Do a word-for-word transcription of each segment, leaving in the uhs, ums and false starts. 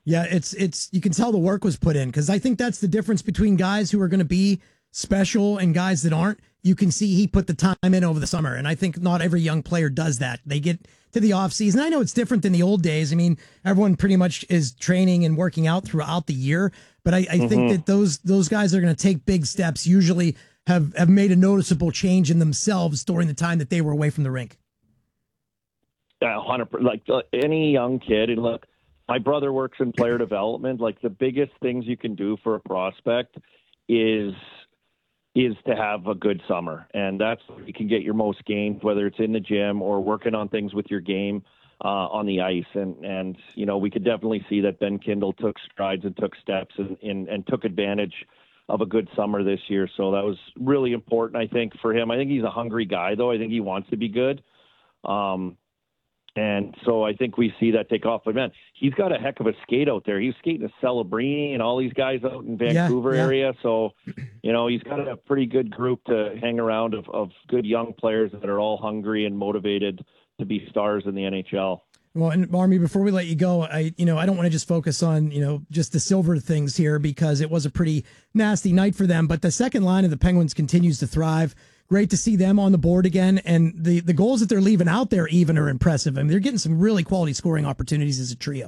Yeah, it's it's you can tell the work was put in, because I think that's the difference between guys who are going to be special and guys that aren't. You can see he put the time in over the summer, and I think not every young player does that. They get to the offseason. I know it's different than the old days. I mean, everyone pretty much is training and working out throughout the year, but I, I mm-hmm. think that those those guys that are going to take big steps usually have, have made a noticeable change in themselves during the time that they were away from the rink. Yeah, one hundred percent. Like uh, any young kid, and look, my brother works in player development. Like the biggest things you can do for a prospect is is to have a good summer. And that's where you can get your most gains, whether it's in the gym or working on things with your game uh, on the ice. And, and, you know, we could definitely see that Ben Kindle took strides and took steps and, and, and took advantage of a good summer this year. So that was really important, I think, for him. I think he's a hungry guy, though. I think he wants to be good. Um, And so I think we see that take off. But, man, he's got a heck of a skate out there. He's skating a Celebrini and all these guys out in Vancouver yeah, yeah. area. So, you know, he's got a pretty good group to hang around of, of good young players that are all hungry and motivated to be stars in the N H L. Well, and Army, before we let you go, I, you know, I don't want to just focus on, you know, just the silver things here, because it was a pretty nasty night for them. But the second line of the Penguins continues to thrive. Great to see them on the board again. And the, the goals that they're leaving out there even are impressive. I mean, they're getting some really quality scoring opportunities as a trio.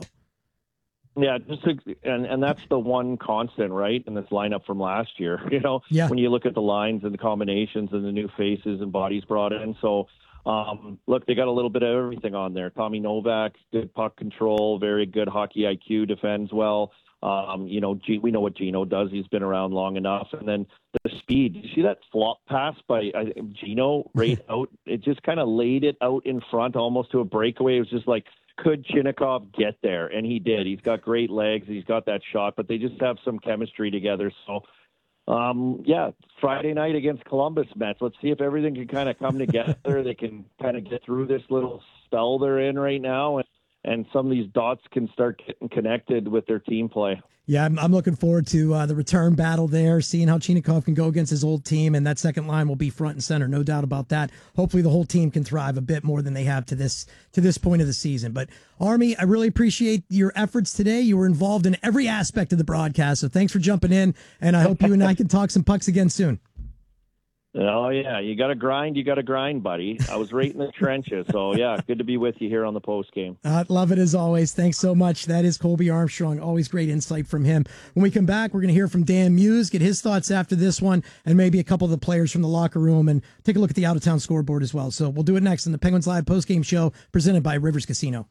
Yeah, just to, and, and that's the one constant, right, in this lineup from last year. You know, yeah. when you look at the lines and the combinations and the new faces and bodies brought in. So, um, look, they got a little bit of everything on there. Tommy Novak, good puck control, very good hockey I Q, defends well. Um, you know, G, we know what Gino does. He's been around long enough. And then the speed. You see that flop pass by uh, Gino right out? It just kind of laid it out in front almost to a breakaway. It was just like, could Chinakhov get there? And he did. He's got great legs. He's got that shot, but they just have some chemistry together. So, um, yeah, Friday night against Columbus Mets. Let's see if everything can kind of come together. They can kind of get through this little spell they're in right now. And, and some of these dots can start getting connected with their team play. Yeah, I'm, I'm looking forward to uh, the return battle there, seeing how Chinakhov can go against his old team, and that second line will be front and center, no doubt about that. Hopefully the whole team can thrive a bit more than they have to this to this point of the season. But, Army, I really appreciate your efforts today. You were involved in every aspect of the broadcast, so thanks for jumping in, and I hope you and I can talk some pucks again soon. Oh, yeah. You got to grind. You got to grind, buddy. I was right in the trenches. So, yeah, good to be with you here on the post game. Uh, love it as always. Thanks so much. That is Colby Armstrong. Always great insight from him. When we come back, we're going to hear from Dan Muse, get his thoughts after this one, and maybe a couple of the players from the locker room, and take a look at the out-of-town scoreboard as well. So we'll do it next on the Penguins Live post-game show presented by Rivers Casino.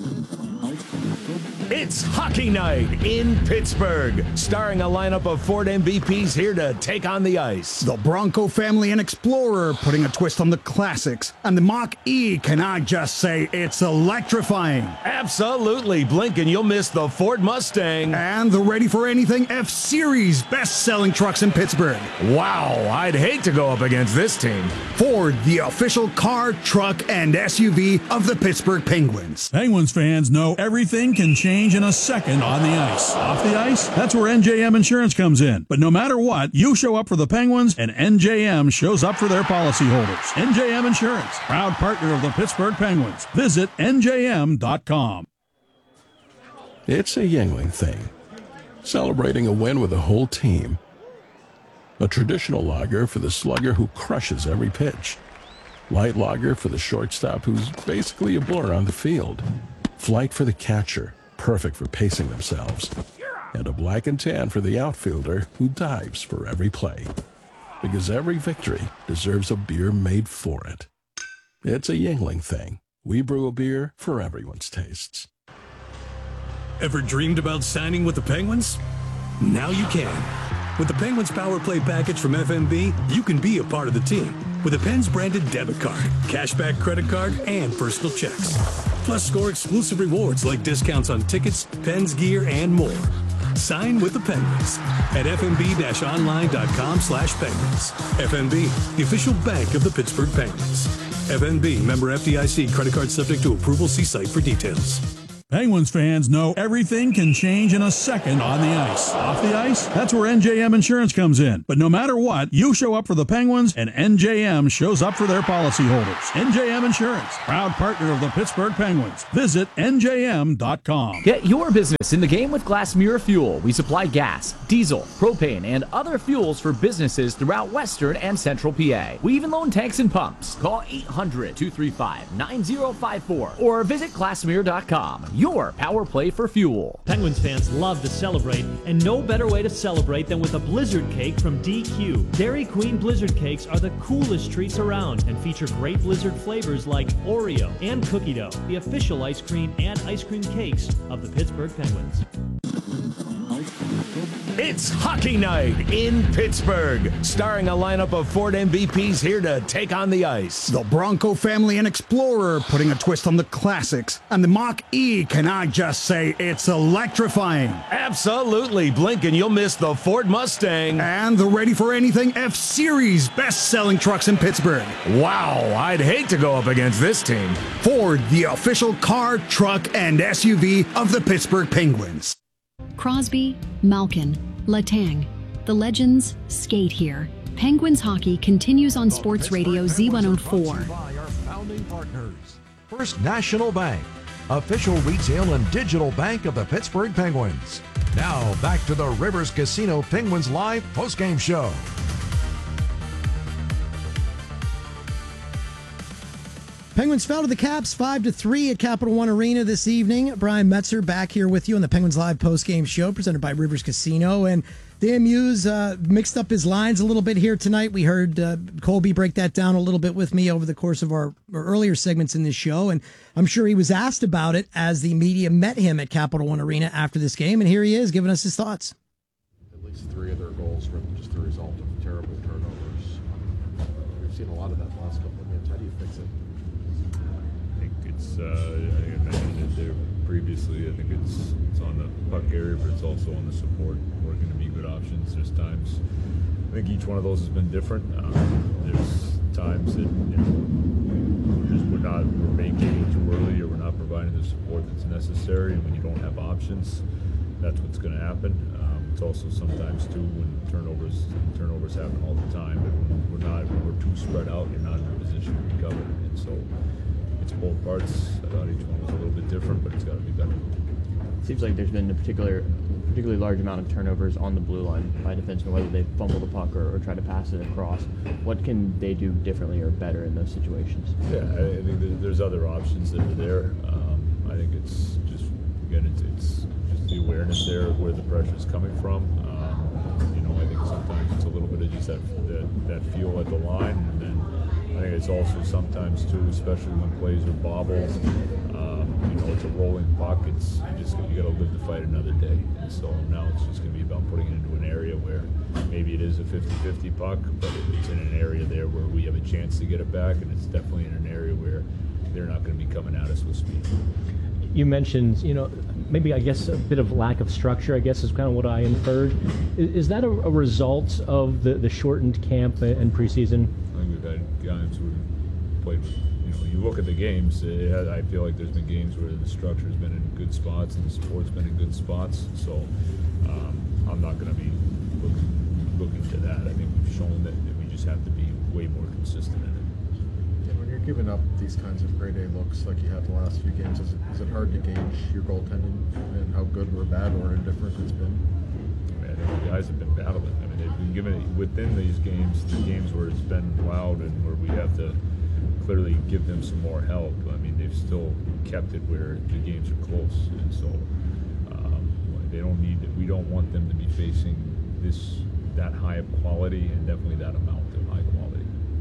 It's hockey night in Pittsburgh, starring a lineup of Ford M V Ps here to take on the ice. The Bronco family and Explorer putting a twist on the classics. And the Mach-E, can I just say, it's electrifying. Absolutely. Blink and you'll miss the Ford Mustang. And the Ready for Anything F-Series, best-selling trucks in Pittsburgh. Wow, I'd hate to go up against this team. Ford, the official car, truck, and S U V of the Pittsburgh Penguins. Penguins fans know everything can change in a second on the ice. Off the ice, that's where N J M Insurance comes in. But no matter what, you show up for the Penguins, and N J M shows up for their policyholders. N J M Insurance, proud partner of the Pittsburgh Penguins. Visit N J M dot com. It's a Yuengling thing, celebrating a win with the whole team. A traditional lager for the slugger who crushes every pitch. Light lager for the shortstop who's basically a blur on the field. Flight for the catcher, perfect for pacing themselves. And a black and tan for the outfielder who dives for every play. Because every victory deserves a beer made for it. It's a Yuengling thing. We brew a beer for everyone's tastes. Ever dreamed about signing with the Penguins? Now you can. With the Penguins Power Play package from F M B, you can be a part of the team with a Pens branded debit card, cashback credit card, and personal checks. Plus, score exclusive rewards like discounts on tickets, Pens gear, and more. Sign with the Penguins at f m b dash online dot com slash penguins. F M B, the official bank of the Pittsburgh Penguins. F M B, member F D I C, credit card subject to approval. See site for details. Penguins fans know everything can change in a second on the ice. Off the ice, that's where N J M Insurance comes in. But no matter what, you show up for the Penguins, and N J M shows up for their policyholders. N J M Insurance, proud partner of the Pittsburgh Penguins. Visit N J M dot com. Get your business in the game with Glass Mirror Fuel. We supply gas, diesel, propane, and other fuels for businesses throughout Western and Central P A. We even loan tanks and pumps. Call eight hundred, two three five, nine zero five four or visit glass mirror dot com. Your power play for fuel. Penguins fans love to celebrate, and no better way to celebrate than with a Blizzard cake from D Q. Dairy Queen Blizzard cakes are the coolest treats around and feature great Blizzard flavors like Oreo and cookie dough, the official ice cream and ice cream cakes of the Pittsburgh Penguins. It's hockey night in Pittsburgh, starring a lineup of Ford M V Ps here to take on the ice. The Bronco family and Explorer putting a twist on the classics, and the Mach-E, can I just say, it's electrifying. Absolutely, blink and you'll miss the Ford Mustang. And the Ready for Anything F-Series, best-selling trucks in Pittsburgh. Wow, I'd hate to go up against this team. Ford, the official car, truck, and S U V of the Pittsburgh Penguins. Crosby, Malkin, Letang. The legends skate here. Penguins hockey continues on Sports Radio Z one oh four. By our founding partners, First National Bank, official retail and digital bank of the Pittsburgh Penguins. Now back to the Rivers Casino Penguins Live postgame show. Penguins fell to the Caps five to three at Capital One Arena this evening. Brian Metzer back here with you on the Penguins Live postgame show presented by Rivers Casino. And Dan Muse uh, mixed up his lines a little bit here tonight. We heard uh, Colby break that down a little bit with me over the course of our, our earlier segments in this show. And I'm sure he was asked about it as the media met him at Capital One Arena after this game. And here he is giving us his thoughts. At least three of their goals were just the result of terrible turnovers. We've seen a lot of that last couple of games. How do you fix it? I think it's, uh, I think I mentioned it there previously. I think it's it's on the puck area, but it's also on the support. We're going to be good options. There's times, I think each one of those has been different. Um, there's times that, you know, we're just, we're not, we're making too early, or we're not providing the support that's necessary. And when you don't have options, that's what's going to happen. Um, it's also sometimes too when turnovers turnovers happen all the time. But when we're not, when we're too spread out, you're not in a position to recover. And so it's both parts. I thought each one was a little bit different, but it's got to be better. Seems like there's been a particular, particularly large amount of turnovers on the blue line by defensemen, whether they fumble the puck or, or try to pass it across. What can they do differently or better in those situations? Yeah, I think there's other options that are there. Um, I think it's just, again, it's, it's just the awareness there of where the pressure is coming from. Um, you know, I think sometimes it's a little bit of just that, that, that feel at the line, and then I think it's also sometimes too, especially when plays are bobbles. Um, you know, it's a rolling puck. It's you just you got to live the fight another day. And so now it's just going to be about putting it into an area where maybe it is a fifty-fifty puck, but it's in an area there where we have a chance to get it back, and it's definitely in an area where they're not going to be coming at us with speed. You mentioned, you know, maybe I guess a bit of lack of structure, I guess is kind of what I inferred. Is, is that a, a result of the, the shortened camp and preseason? I think we've had guys who played, you know, you look at the games, it had, I feel like there's been games where the structure's been in good spots and the support's been in good spots. So um, I'm not going to be looking, looking to that. I think we've shown that, that we just have to be way more consistent in it. When you're giving up these kinds of grade A looks like you had the last few games, is it, is it hard to gauge your goaltending and how good or bad or indifferent it's been? I think the guys have been battling. I mean, they've been given it within these games, the games where it's been loud and where we have to clearly give them some more help. I mean, they've still kept it where the games are close, and so um, they don't need. We don't want them to be facing this that high of quality and definitely that amount of high quality.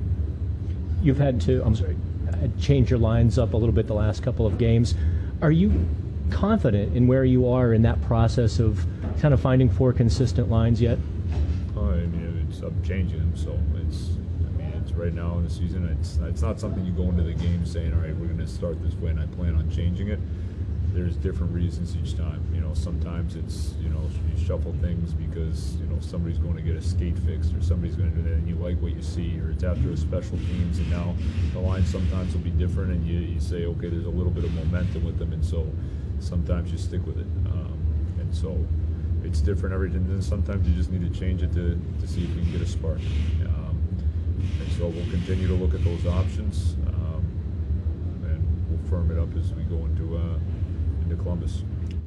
You've had to, I'm sorry, change your lines up a little bit the last couple of games. Are you confident in where you are in that process of kind of finding four consistent lines yet? Oh, I mean, it's, I'm changing them, so it's. I mean, it's right now in the season. It's it's not something you go into the game saying, all right, we're going to start this way, and I plan on changing it. There's different reasons each time. You know, sometimes it's, you know, you shuffle things because, you know, somebody's going to get a skate fixed or somebody's going to do that and you like what you see, or it's after a special teams and now the line sometimes will be different and you, you say, okay, there's a little bit of momentum with them, and so sometimes you stick with it. Um, and so it's different every day. And sometimes you just need to change it to, to see if you can get a spark. Um, and so we'll continue to look at those options, um, and we'll firm it up as we go into uh, into Columbus.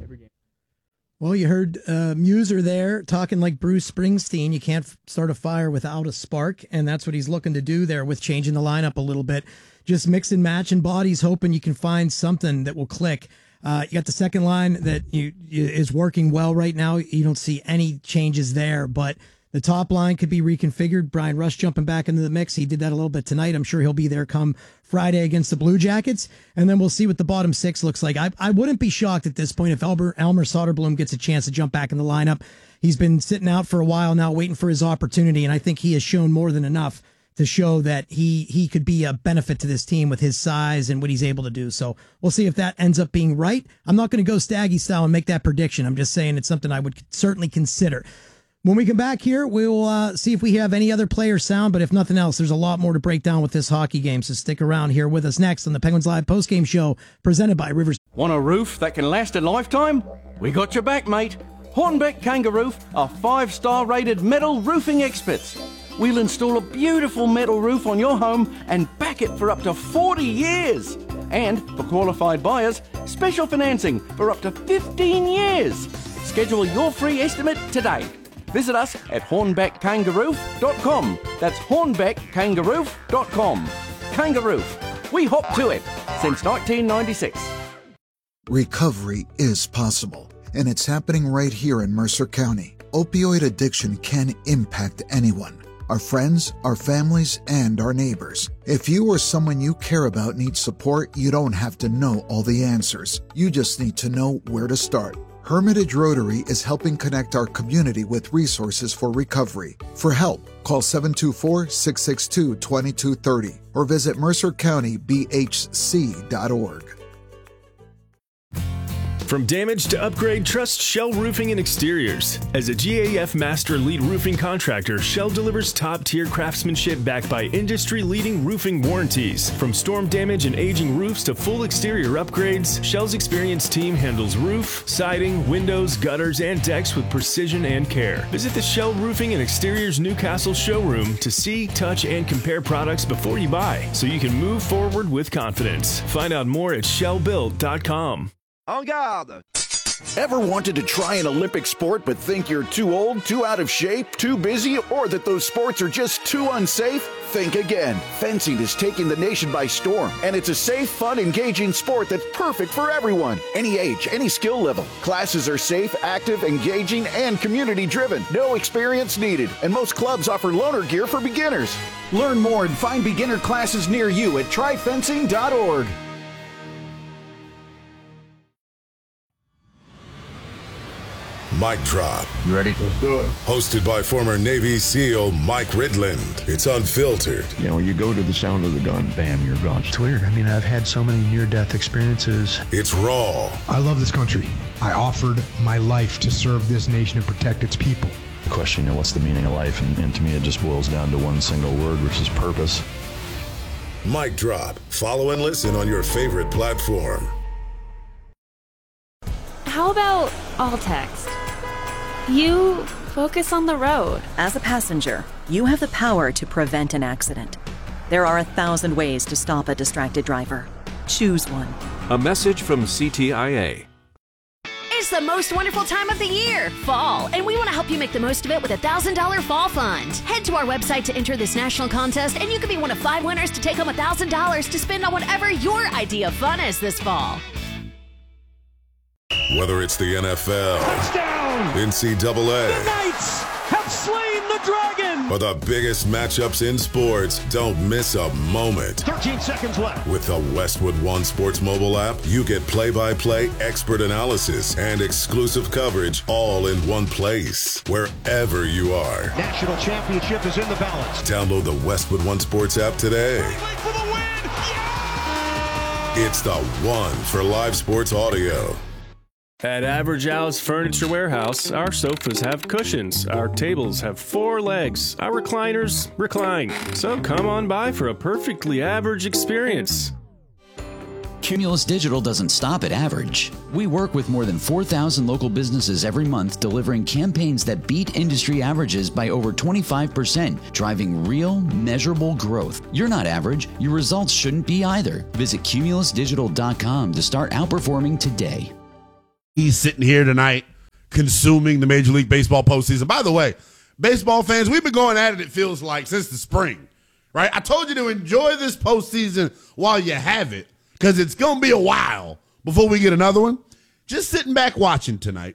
Well, you heard uh, Muser there talking like Bruce Springsteen. You can't f- start a fire without a spark, and that's what he's looking to do there with changing the lineup a little bit. Just mix and match and bodies, hoping you can find something that will click. Uh, you got the second line that you, you, is working well right now. You don't see any changes there, but the top line could be reconfigured. Brian Rush jumping back into the mix. He did that a little bit tonight. I'm sure he'll be there come Friday against the Blue Jackets. And then we'll see what the bottom six looks like. I, I wouldn't be shocked at this point if Elmer, Elmer Soderblom gets a chance to jump back in the lineup. He's been sitting out for a while now, waiting for his opportunity. And I think he has shown more than enough to show that he, he could be a benefit to this team with his size and what he's able to do. So we'll see if that ends up being right. I'm not going to go Staggy style and make that prediction. I'm just saying it's something I would certainly consider. When we come back here, we'll uh, see if we have any other player sound, but if nothing else, there's a lot more to break down with this hockey game, so stick around here with us next on the Penguins Live postgame show presented by Rivers. Want a roof that can last a lifetime? We got your back, mate. Hornbeck Kangaroo are five-star rated metal roofing experts. We'll install a beautiful metal roof on your home and back it for up to forty years. And for qualified buyers, special financing for up to fifteen years. Schedule your free estimate today. Visit us at hornbeck kangaroo dot com. That's hornbeck kangaroo dot com. Kangaroo. We hop to it since nineteen ninety-six. Recovery is possible, and it's happening right here in Mercer County. Opioid addiction can impact anyone. Our friends, our families, and our neighbors. If you or someone you care about needs support, you don't have to know all the answers. You just need to know where to start. Hermitage Rotary is helping connect our community with resources for recovery. For help, call seven two four, six six two, two two three zero or visit mercer county b h c dot org. From damage to upgrade, trust Shell Roofing and Exteriors. As a G A F Master Elite Roofing Contractor, Shell delivers top-tier craftsmanship backed by industry-leading roofing warranties. From storm damage and aging roofs to full exterior upgrades, Shell's experienced team handles roof, siding, windows, gutters, and decks with precision and care. Visit the Shell Roofing and Exteriors Newcastle showroom to see, touch, and compare products before you buy, so you can move forward with confidence. Find out more at shell built dot com. En garde! Ever wanted to try an Olympic sport but think you're too old, too out of shape, too busy, or that those sports are just too unsafe? Think again. Fencing is taking the nation by storm, and it's a safe, fun, engaging sport that's perfect for everyone. Any age, any skill level. Classes are safe, active, engaging, and community-driven. No experience needed, and most clubs offer loaner gear for beginners. Learn more and find beginner classes near you at try fencing dot org. Mic Drop. You ready? Let's do it. Hosted by former Navy SEAL Mike Ridland. It's unfiltered. You know, you go to the sound of the gun, bam, you're gone. It's weird. I mean, I've had so many near-death experiences. It's raw. I love this country. I offered my life to serve this nation and protect its people. The question, you know, what's the meaning of life? And, and to me, it just boils down to one single word, which is purpose. Mic Drop. Follow and listen on your favorite platform. How about all text? You focus on the road. As a passenger, you have the power to prevent an accident. There are a thousand ways to stop a distracted driver. Choose one. A message from C T I A. It's the most wonderful time of the year, fall, and we want to help you make the most of it with a one thousand dollars Fall Fund. Head to our website to enter this national contest, and you could be one of five winners to take home one thousand dollars to spend on whatever your idea of fun is this fall. Whether it's the N F L, touchdown, N C double A, the Knights have slain the dragon, or the biggest matchups in sports, don't miss a moment. thirteen seconds left. With the Westwood One Sports mobile app, you get play-by-play, expert analysis, and exclusive coverage all in one place, wherever you are. National championship is in the balance. Download the Westwood One Sports app today. For the win. Yeah! It's the one for live sports audio. At Average Al's Furniture Warehouse, our sofas have cushions, our tables have four legs, our recliners recline. So come on by for a perfectly average experience. Cumulus Digital doesn't stop at average. We work with more than four thousand local businesses every month, delivering campaigns that beat industry averages by over twenty-five percent, driving real, measurable growth. You're not average. Your results shouldn't be either. Visit cumulus digital dot com to start outperforming today. He's sitting here tonight consuming the Major League Baseball postseason. By the way, baseball fans, we've been going at it, it feels like, since the spring, right? I told you to enjoy this postseason while you have it, because it's going to be a while before we get another one. Just sitting back watching tonight.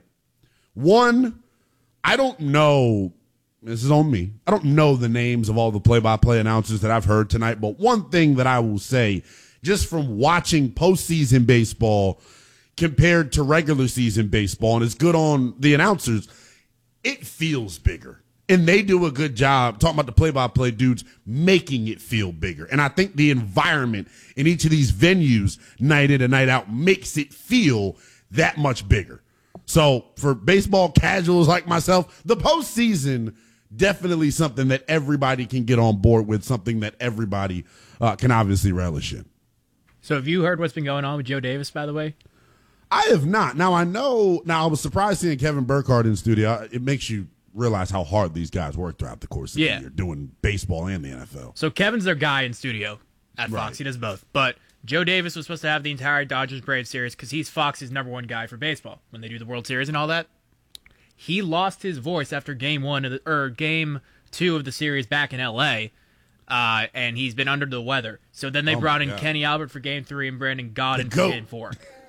One, I don't know, this is on me, I don't know the names of all the play-by-play announcers that I've heard tonight, but one thing that I will say, just from watching postseason baseball compared to regular season baseball, and it's good on the announcers, it feels bigger. And they do a good job, talking about the play-by-play dudes, making it feel bigger. And I think the environment in each of these venues, night in and night out, makes it feel that much bigger. So for baseball casuals like myself, the postseason, definitely something that everybody can get on board with, something that everybody uh, can obviously relish in. So have you heard what's been going on with Joe Davis, by the way? I have not. Now, I know, now I was surprised seeing Kevin Burkhardt in studio. It makes you realize how hard these guys work throughout the course of yeah. the year, doing baseball and the N F L. So Kevin's their guy in studio at Fox. Right. He does both. But Joe Davis was supposed to have the entire Dodgers-Braves series because he's Fox's number one guy for baseball when they do the World Series and all that. He lost his voice after game one of the, or game two of the series back in L A, uh, and he's been under the weather. So then they oh brought in God. Kenny Albert for game three and Brandon Gaudin for game four.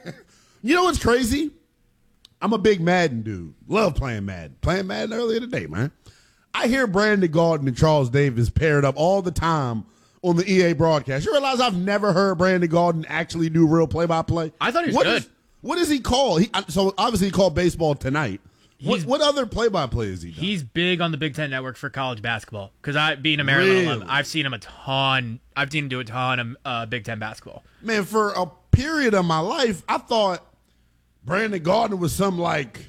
You know what's crazy? I'm a big Madden dude. Love playing Madden. Playing Madden earlier today, man. I hear Brandon Gaudin and Charles Davis paired up all the time on the E A broadcast. You realize I've never heard Brandon Gaudin actually do real play-by-play? I thought he was what good. Is, what does he call? He, so obviously he called baseball tonight. What, what other play-by-play is he done? He's big on the Big Ten Network for college basketball. Because I, being a Maryland really? alum, I've seen him a ton. I've seen him do a ton of uh, Big Ten basketball. Man, for a period of my life, I thought Brandon Gaudin was some like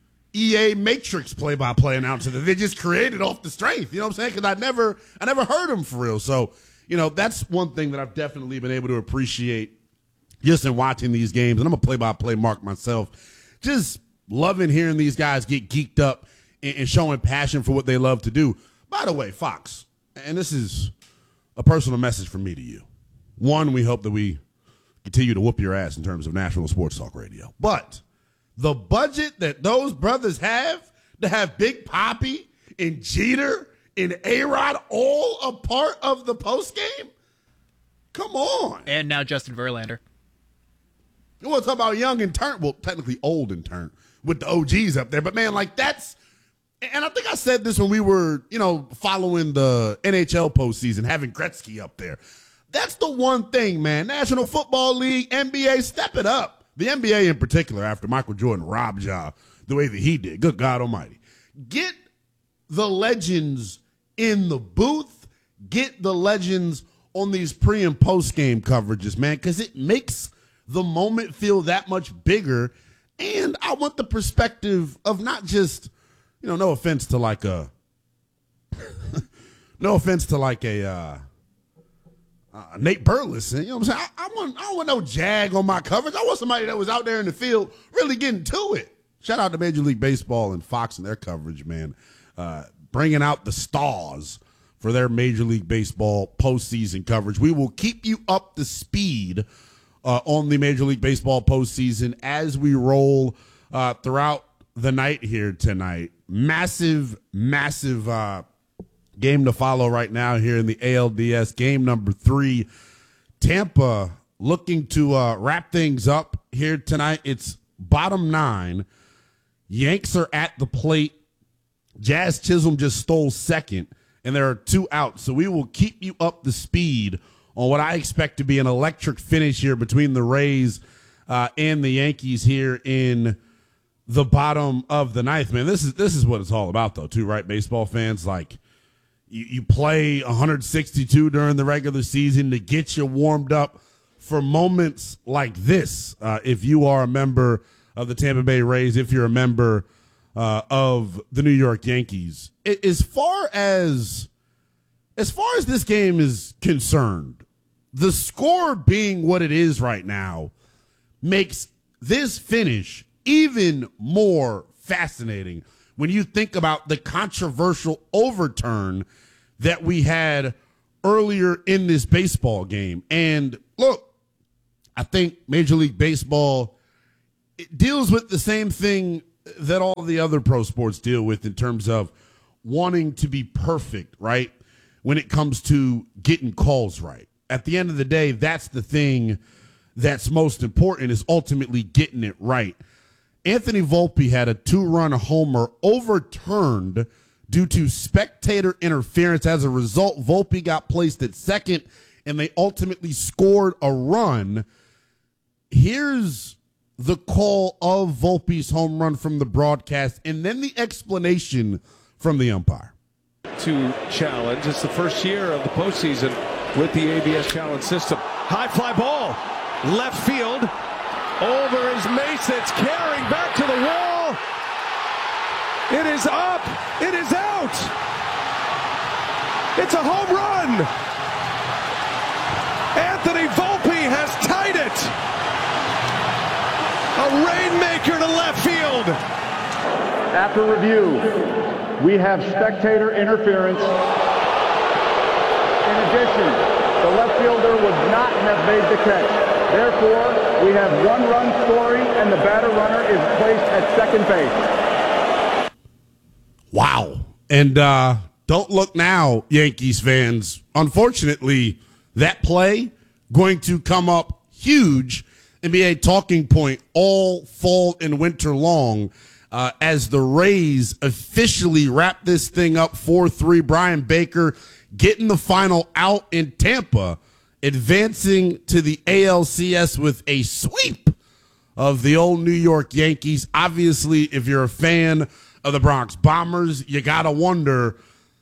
E A Matrix play-by-play announcer that they just created off the strength. You know what I'm saying? Because I never, I never heard him for real. So, you know, that's one thing that I've definitely been able to appreciate just in watching these games. And I'm a play-by-play mark myself. Just loving hearing these guys get geeked up and, and showing passion for what they love to do. By the way, Fox, and this is a personal message from me to you. One, we hope that we continue to whoop your ass in terms of national sports talk radio. But the budget that those brothers have to have Big Papi and Jeter and A-Rod all a part of the postgame? Come on. And now Justin Verlander. You want to talk about young and turn? Well, technically old and turn with the O Gs up there. But, man, like that's – and I think I said this when we were, you know, following the N H L postseason, having Gretzky up there. That's the one thing, man. National Football League, N B A, step it up. The N B A in particular, after Michael Jordan robbed y'all the way that he did. Good God almighty. Get the legends in the booth. Get the legends on these pre- and post-game coverages, man, because it makes the moment feel that much bigger. And I want the perspective of not just, you know, no offense to like a, no offense to like a, uh, Uh, Nate Burleson, you know what I'm saying? I, I, want, I don't want no jag on my coverage. I want somebody that was out there in the field really getting to it. Shout out to Major League Baseball and Fox and their coverage, man. Uh, bringing out the stars for their Major League Baseball postseason coverage. We will keep you up to speed uh, on the Major League Baseball postseason as we roll uh, throughout the night here tonight. Massive, massive uh game to follow right now here in the A L D S, game number three. Tampa looking to uh, wrap things up here tonight. It's bottom nine. Yanks are at the plate. Jazz Chisholm just stole second, and there are two outs. So we will keep you up to speed on what I expect to be an electric finish here between the Rays uh, and the Yankees here in the bottom of the ninth. Man, this is this is what it's all about, though, too, right, baseball fans? Like, You, you play one hundred sixty-two during the regular season to get you warmed up for moments like this. Uh, if you are a member of the Tampa Bay Rays, if you're a member uh, of the New York Yankees, it, as far as as far as this game is concerned, the score being what it is right now makes this finish even more fascinating when you think about the controversial overturn that we had earlier in this baseball game. And look, I think Major League Baseball it deals with the same thing that all the other pro sports deal with in terms of wanting to be perfect, right? When it comes to getting calls right. At the end of the day, that's the thing that's most important, is ultimately getting it right. Anthony Volpe had a two-run homer overturned due to spectator interference. As a result, Volpe got placed at second, and they ultimately scored a run. Here's the call of Volpe's home run from the broadcast, and then the explanation from the umpire. To challenge. It's the first year of the postseason with the A B S challenge system. High fly ball, left field, over his mace. It's carrying back to the wall. It is up. It is out. It's a home run. Anthony Volpe has tied it. A rainmaker to left field. After review, we have spectator interference. In addition, the left fielder would not have made the catch. Therefore, we have one run scoring, and the batter runner is placed at second base. Wow. And uh, don't look now, Yankees fans. Unfortunately, that play going to come up huge and be a talking point all fall and winter long uh, as the Rays officially wrap this thing up four three. Brian Baker getting the final out in Tampa, advancing to the A L C S with a sweep of the old New York Yankees. Obviously, if you're a fan of the Bronx Bombers, you got to wonder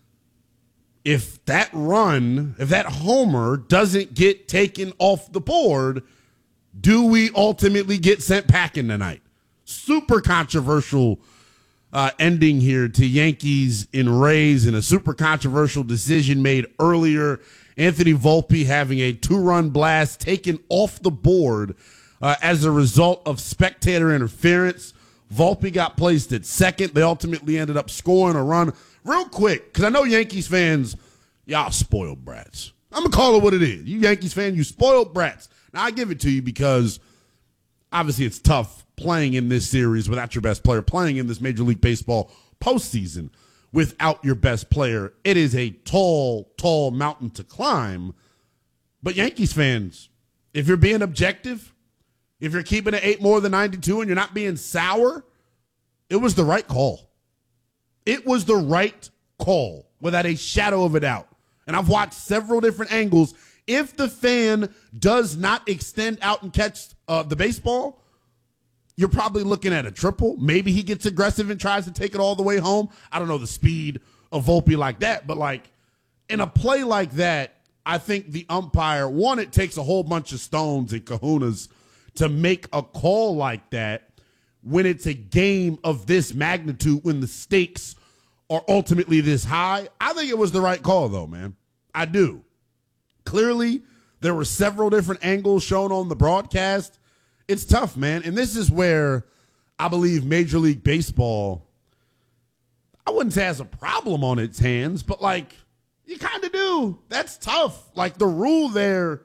if that run, if that homer doesn't get taken off the board, do we ultimately get sent packing tonight? Super controversial uh, ending here to Yankees and Rays, and a super controversial decision made earlier. Anthony Volpe having a two-run blast taken off the board uh, as a result of spectator interference. Volpe got placed at second. They ultimately ended up scoring a run. Real quick, because I know Yankees fans, y'all spoiled brats. I'm going to call it what it is. You Yankees fans, you spoiled brats. Now, I give it to you because obviously it's tough playing in this series without your best player, playing in this Major League Baseball postseason without your best player. It is a tall, tall mountain to climb. But Yankees fans, if you're being objective, if you're keeping it eight more than ninety-two and you're not being sour, it was the right call. It was the right call without a shadow of a doubt. And I've watched several different angles. If the fan does not extend out and catch uh, the baseball, you're probably looking at a triple. Maybe he gets aggressive and tries to take it all the way home. I don't know the speed of Volpe like that, but like in a play like that, I think the umpire, one, it takes a whole bunch of stones and kahunas to make a call like that when it's a game of this magnitude, when the stakes are ultimately this high. I think it was the right call, though, man. I do. Clearly, there were several different angles shown on the broadcast. It's tough, man. And this is where I believe Major League Baseball, I wouldn't say has a problem on its hands, but like, you kind of do. That's tough. Like the rule there,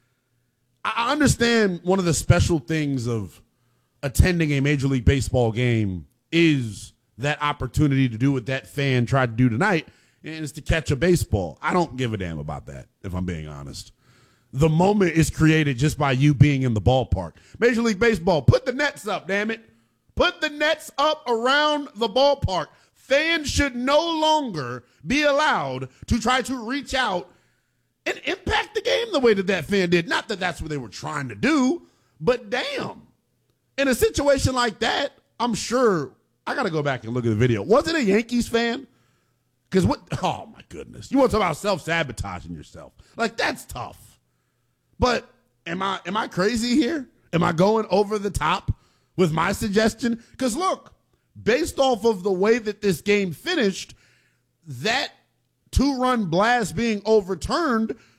I understand one of the special things of attending a Major League Baseball game is that opportunity to do what that fan tried to do tonight, and it's to catch a baseball. I don't give a damn about that, if I'm being honest. The moment is created just by you being in the ballpark. Major League Baseball, put the nets up, damn it. Put the nets up around the ballpark. Fans should no longer be allowed to try to reach out and impact the game the way that that fan did. Not that that's what they were trying to do, but damn. In a situation like that, I'm sure, I got to go back and look at the video. Was it a Yankees fan? Because what, oh my goodness. You want to talk about self-sabotaging yourself. Like, that's tough. But am I am I crazy here? Am I going over the top with my suggestion? Because look, based off of the way that this game finished, that two-run blast being overturned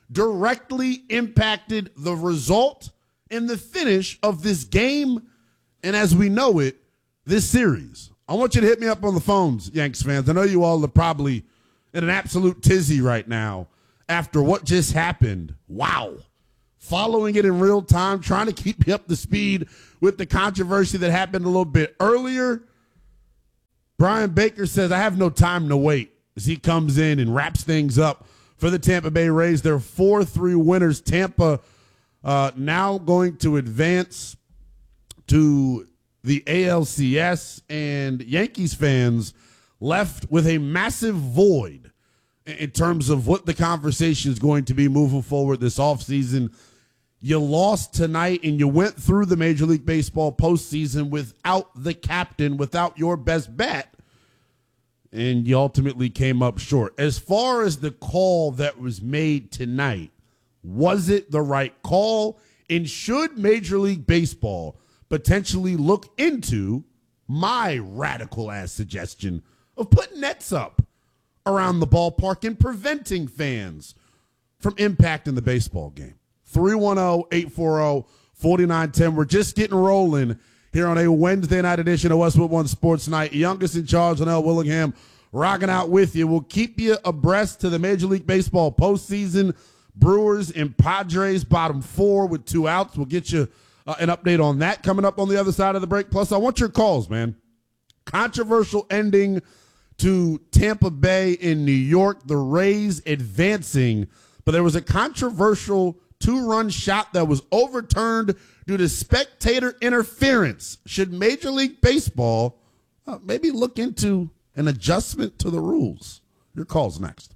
directly impacted the result and the finish of this game, and as we know it, this series. I want you to hit me up on the phones, Yanks fans. I know you all are probably in an absolute tizzy right now after what just happened. Wow. Following it in real time, trying to keep you up to speed with the controversy that happened a little bit earlier. Brian Baker says, I have no time to wait as he comes in and wraps things up for the Tampa Bay Rays. They're four three winners. Tampa uh, now going to advance to the A L C S, and Yankees fans left with a massive void in terms of what the conversation is going to be moving forward this offseason. You lost tonight, and you went through the Major League Baseball postseason without the captain, without your best bet, and you ultimately came up short. As far as the call that was made tonight, was it the right call? And should Major League Baseball potentially look into my radical-ass suggestion of putting nets up around the ballpark and preventing fans from impacting the baseball game? three one zero, eight four zero, four nine one zero. We're just getting rolling here on a Wednesday night edition of Westwood One Sports Night. Youngest in charge, L. Willingham, rocking out with you. We'll keep you abreast to the Major League Baseball postseason. Brewers and Padres bottom four with two outs. We'll get you uh, an update on that coming up on the other side of the break. Plus, I want your calls, man. Controversial ending to Tampa Bay in New York. The Rays advancing, but there was a controversial two-run shot that was overturned due to spectator interference. Should Major League Baseball uh, maybe look into an adjustment to the rules? Your call's next.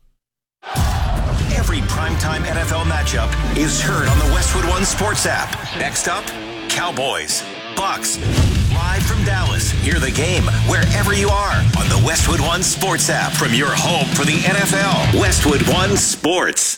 Every primetime N F L matchup is heard on the Westwood One Sports app. Next up, Cowboys, Bucks. Live from Dallas, hear the game wherever you are on the Westwood One Sports app from your home for the N F L. Westwood One Sports.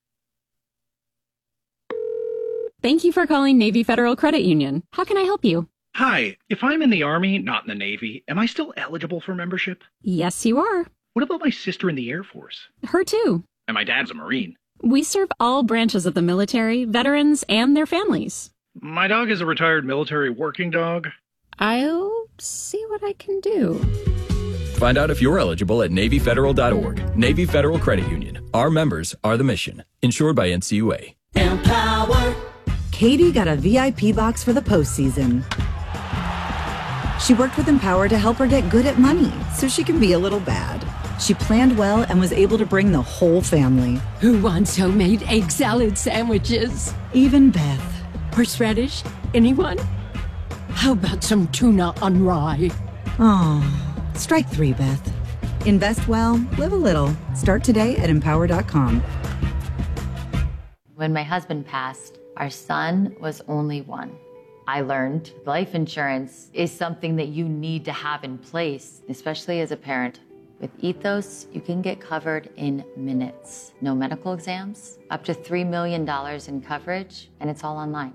Thank you for calling Navy Federal Credit Union. How can I help you? Hi, if I'm in the Army, not in the Navy, am I still eligible for membership? Yes, you are. What about my sister in the Air Force? Her too. And my dad's a Marine. We serve all branches of the military, veterans, and their families. My dog is a retired military working dog. I'll see what I can do. Find out if you're eligible at Navy Federal dot org. Navy Federal Credit Union. Our members are the mission. Insured by N C U A. Empower. Katie got a V I P box for the postseason. She worked with Empower to help her get good at money so she can be a little bad. She planned well and was able to bring the whole family. Who wants homemade egg salad sandwiches? Even Beth. Horseradish? Anyone? How about some tuna on rye? Oh, strike three, Beth. Invest well, live a little. Start today at empower dot com. When my husband passed, our son was only one. I learned life insurance is something that you need to have in place, especially as a parent. With Ethos, you can get covered in minutes. No medical exams, up to three million dollars in coverage, and it's all online.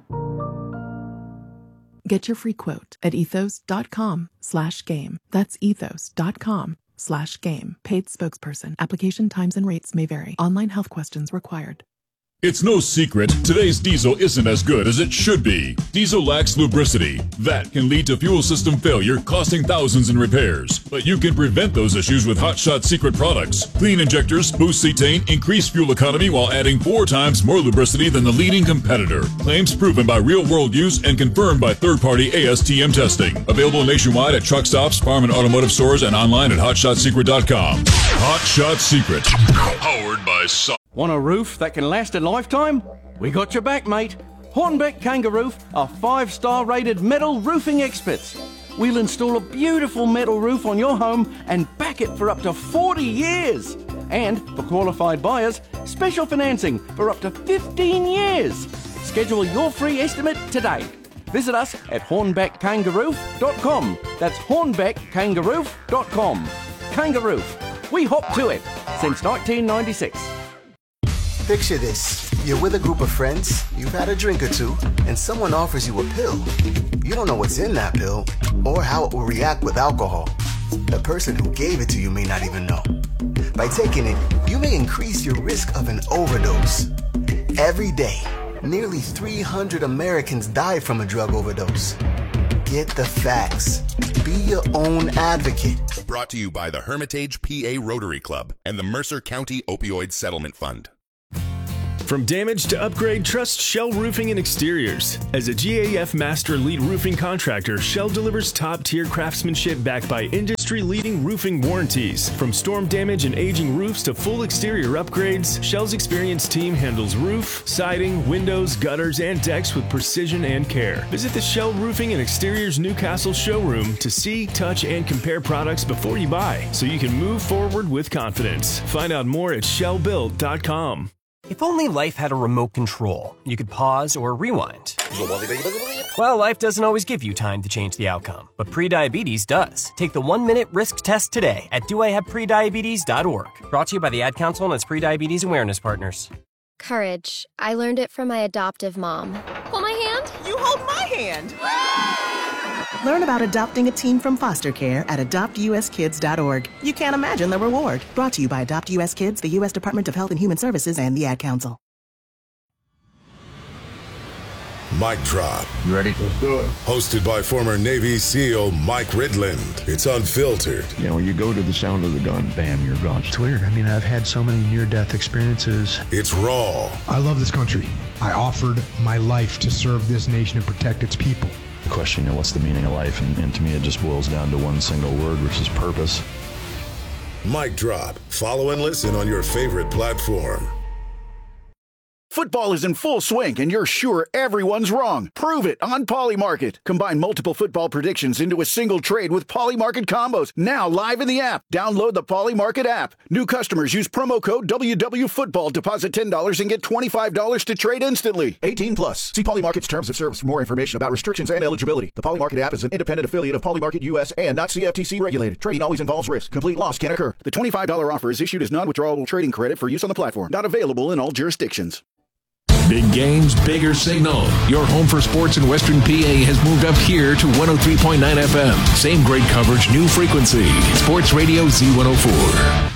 Get your free quote at ethos dot com slash game. That's ethos dot com slash game. Paid spokesperson. Application times and rates may vary. Online health questions required. It's no secret, today's diesel isn't as good as it should be. Diesel lacks lubricity. That can lead to fuel system failure, costing thousands in repairs. But you can prevent those issues with Hot Shot Secret products. Clean injectors, boost cetane, increase fuel economy while adding four times more lubricity than the leading competitor. Claims proven by real-world use and confirmed by third-party A S T M testing. Available nationwide at truck stops, farm and automotive stores, and online at hot shot secret dot com. Hot Shot Secret. Powered by Sun. Want a roof that can last a lifetime? We got your back, mate. Hornbeck Kangaroof are five-star rated metal roofing experts. We'll install a beautiful metal roof on your home and back it for up to forty years. And for qualified buyers, special financing for up to fifteen years. Schedule your free estimate today. Visit us at hornbeck kangaroof dot com. That's hornbeck kangaroof dot com. Kangaroof. We hop to it since nineteen ninety-six. Picture this. You're with a group of friends, you've had a drink or two, and someone offers you a pill. You don't know what's in that pill or how it will react with alcohol. The person who gave it to you may not even know. By taking it, you may increase your risk of an overdose. Every day, nearly three hundred Americans die from a drug overdose. Get the facts. Be your own advocate. Brought to you by the Hermitage P A Rotary Club and the Mercer County Opioid Settlement Fund. From damage to upgrade, trust Shell Roofing and Exteriors. As a G A F Master Lead Roofing Contractor, Shell delivers top-tier craftsmanship backed by industry-leading roofing warranties. From storm damage and aging roofs to full exterior upgrades, Shell's experienced team handles roof, siding, windows, gutters, and decks with precision and care. Visit the Shell Roofing and Exteriors Newcastle showroom to see, touch, and compare products before you buy, so you can move forward with confidence. Find out more at shell built dot com. If only life had a remote control, you could pause or rewind. Well, life doesn't always give you time to change the outcome, but prediabetes does. Take the one-minute risk test today at do I have prediabetes dot org. Brought to you by the Ad Council and its prediabetes awareness partners. Courage. I learned it from my adoptive mom. Hold my hand. You hold my hand. Learn about adopting a teen from foster care at adopt u s kids dot org. You can't imagine the reward. Brought to you by Adopt U S Kids, the U S Department of Health and Human Services, and the Ad Council. Mic Drop. You ready? Let's do it. Hosted by former Navy SEAL Mike Ridland. It's unfiltered. You know, you go to the sound of the gun, bam, you're gone. It's weird. I mean, I've had so many near-death experiences. It's raw. I love this country. I offered my life to serve this nation and protect its people. The question, you know, what's the meaning of life? And, and to me, it just boils down to one single word, which is purpose. Mic Drop. Follow and listen on your favorite platform. Football is in full swing, and you're sure everyone's wrong. Prove it on Polymarket. Combine multiple football predictions into a single trade with Polymarket combos. Now live in the app. Download the Polymarket app. New customers use promo code W W Football. Deposit ten dollars and get twenty-five dollars to trade instantly. eighteen plus. See Polymarket's terms of service for more information about restrictions and eligibility. The Polymarket app is an independent affiliate of Polymarket U S and not C F T C regulated. Trading always involves risk. Complete loss can occur. The twenty-five dollars offer is issued as non-withdrawable trading credit for use on the platform. Not available in all jurisdictions. Big games, bigger signal. Your home for sports in Western P A has moved up here to one oh three point nine F M. Same great coverage, new frequency. Sports Radio Z one oh four.